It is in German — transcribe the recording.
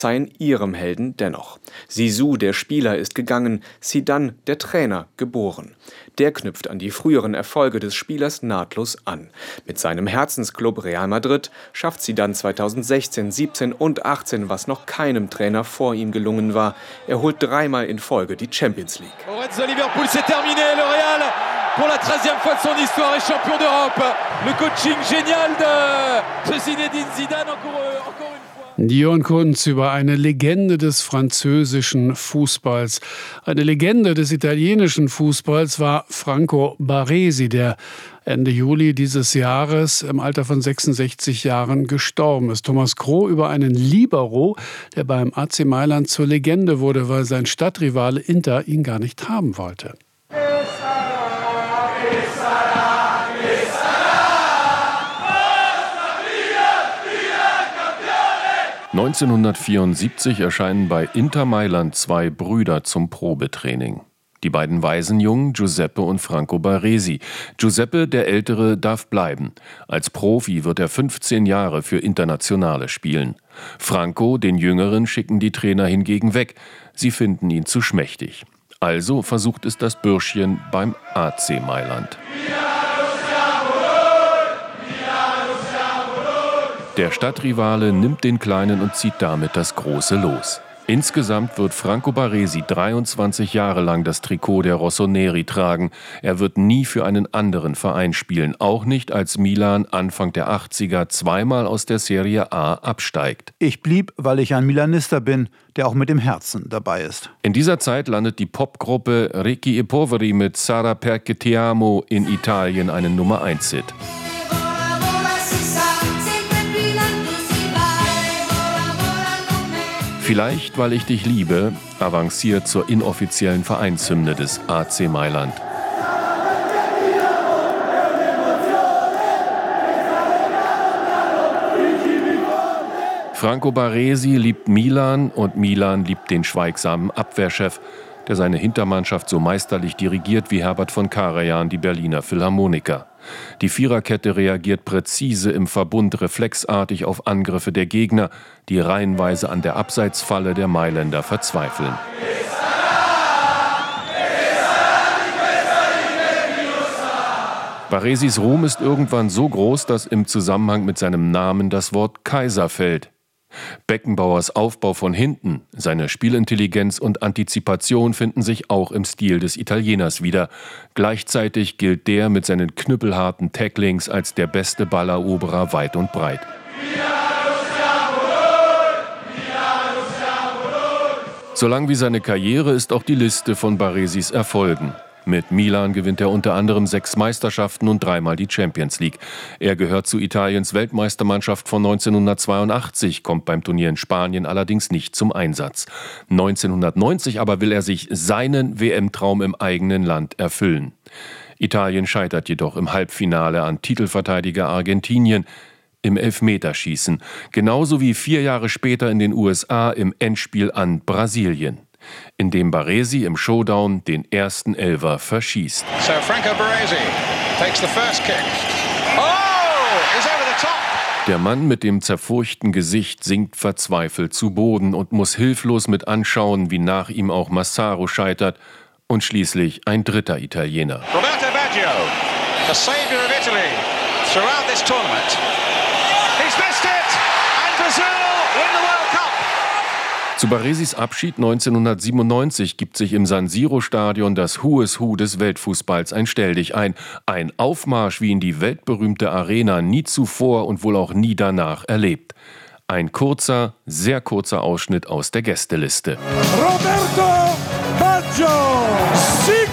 seien ihrem Helden dennoch. Zizou, der Spieler, ist gegangen, Zidane, der Trainer, geboren. Der knüpft an die früheren Erfolge des Spielers nahtlos an. Mit seinem Herzensklub Real Madrid schafft Zidane 2016, 17 und 18, was noch keinem Trainer vor ihm gelungen war. Er holt dreimal in Folge die Champions League. Liverpool, c'est terminé. Le Real, pour la 13e fois de son histoire, est champion d'Europe. Le coaching génial de Zinedine Zidane, encore une fois. Dion Kunz über eine Legende des französischen Fußballs. Eine Legende des italienischen Fußballs war Franco Baresi, der Ende Juli dieses Jahres im Alter von 66 Jahren gestorben ist. Thomas Kroh über einen Libero, der beim AC Mailand zur Legende wurde, weil sein Stadtrivale Inter ihn gar nicht haben wollte. 1974 erscheinen bei Inter Mailand zwei Brüder zum Probetraining. Die beiden Waisenjungen Giuseppe und Franco Baresi. Giuseppe, der Ältere, darf bleiben. Als Profi wird er 15 Jahre für Internationale spielen. Franco, den Jüngeren, schicken die Trainer hingegen weg. Sie finden ihn zu schmächtig. Also versucht es das Bürschchen beim AC Mailand. Der Stadtrivale nimmt den Kleinen und zieht damit das große Los. Insgesamt wird Franco Baresi 23 Jahre lang das Trikot der Rossoneri tragen. Er wird nie für einen anderen Verein spielen, auch nicht als Milan Anfang der 80er zweimal aus der Serie A absteigt. Ich blieb, weil ich ein Milanister bin, der auch mit dem Herzen dabei ist. In dieser Zeit landet die Popgruppe Ricchi e Poveri mit Sarà perché ti amo in Italien einen Nummer-1-Hit. Vielleicht, weil ich dich liebe, avanciert zur inoffiziellen Vereinshymne des AC Mailand. Franco Baresi liebt Milan und Milan liebt den schweigsamen Abwehrchef, der seine Hintermannschaft so meisterlich dirigiert wie Herbert von Karajan die Berliner Philharmoniker. Die Viererkette reagiert präzise im Verbund reflexartig auf Angriffe der Gegner, die reihenweise an der Abseitsfalle der Mailänder verzweifeln. Baresis Ruhm ist irgendwann so groß, dass im Zusammenhang mit seinem Namen das Wort Kaiser fällt. Beckenbauers Aufbau von hinten, seine Spielintelligenz und Antizipation finden sich auch im Stil des Italieners wieder. Gleichzeitig gilt der mit seinen knüppelharten Tacklings als der beste Balleroberer weit und breit. So lang wie seine Karriere ist auch die Liste von Baresis Erfolgen. Mit Milan gewinnt er unter anderem 6 Meisterschaften und 3-mal die Champions League. Er gehört zu Italiens Weltmeistermannschaft von 1982, kommt beim Turnier in Spanien allerdings nicht zum Einsatz. 1990 aber will er sich seinen WM-Traum im eigenen Land erfüllen. Italien scheitert jedoch im Halbfinale an Titelverteidiger Argentinien im Elfmeterschießen, genauso wie 4 Jahre später in den USA im Endspiel an Brasilien, in dem Baresi im Showdown den ersten Elfer verschießt. So Franco Baresi takes the first kick. Oh, is over the top. Der Mann mit dem zerfurchten Gesicht sinkt verzweifelt zu Boden und muss hilflos mit anschauen, wie nach ihm auch Massaro scheitert und schließlich ein dritter Italiener. Roberto Baggio, the savior of Italy throughout this tournament. He's missed it and Brazil win the World Cup. Zu Baresis Abschied 1997 gibt sich im San Siro-Stadion das Who is Who des Weltfußballs ein Stelldichein. Ein Aufmarsch wie in die weltberühmte Arena nie zuvor und wohl auch nie danach erlebt. Ein kurzer, sehr kurzer Ausschnitt aus der Gästeliste. Roberto Baggio!